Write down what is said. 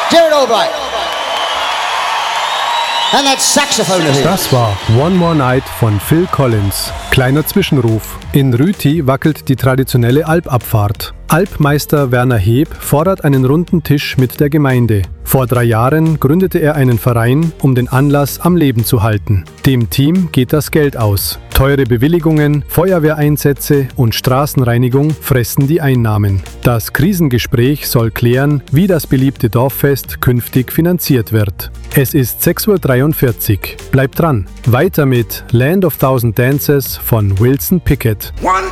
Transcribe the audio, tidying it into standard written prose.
Jared Albright. And that saxophone of his. Das war One More Night von Phil Collins. Kleiner Zwischenruf. In Rüti wackelt die traditionelle Alpabfahrt. Alpmeister Werner Heb fordert einen runden Tisch mit der Gemeinde. Vor 3 Jahren gründete er einen Verein, um den Anlass am Leben zu halten. Dem Team geht das Geld aus. Teure Bewilligungen, Feuerwehreinsätze und Straßenreinigung fressen die Einnahmen. Das Krisengespräch soll klären, wie das beliebte Dorffest künftig finanziert wird. Es ist 6:43 Uhr. Bleibt dran. Weiter mit Land of Thousand Dances von Wilson Pickett.